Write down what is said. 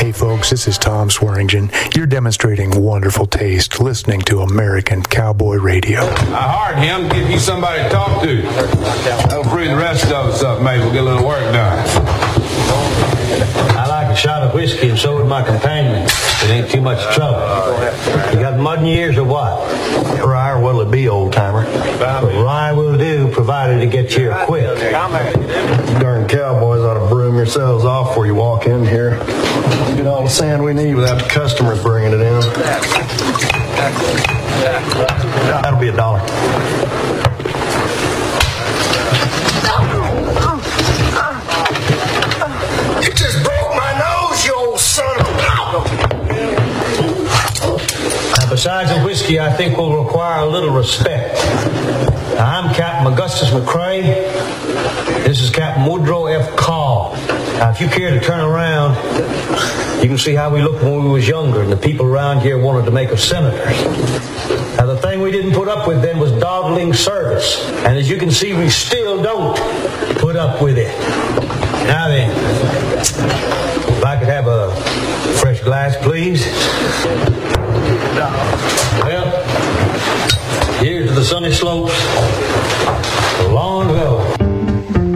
Hey folks, this is Tom Swearingen. You're demonstrating wonderful taste listening to American Cowboy Radio. I hired him to give you somebody to talk to. That'll free the rest of us up, maybe we'll get a little work done. I like a shot of whiskey, and so would my companion. It ain't too much trouble. You got mud in your ears or what? Rye, or what'll it be, old-timer? Rye will do, provided it gets here quick. You darn cowboys ought to broom yourselves off before you walk in here. Get all the sand we need without the customers bringing it in. That'll be $1. You just broke my nose, you old son of a... Now, besides the whiskey, I think we'll require a little respect. Now, I'm Captain Augustus McCrae. This is Captain Woodrow F. Call. Now, if you care to turn around, you can see how we looked when we was younger, and the people around here wanted to make us senators. Now, the thing we didn't put up with then was dawdling service. And as you can see, we still don't put up with it. Now then, if I could have a fresh glass, please. Well, here's to the sunny slopes